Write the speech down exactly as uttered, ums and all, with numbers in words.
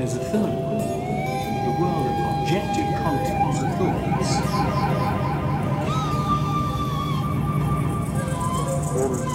there's a third world, the world of objective content.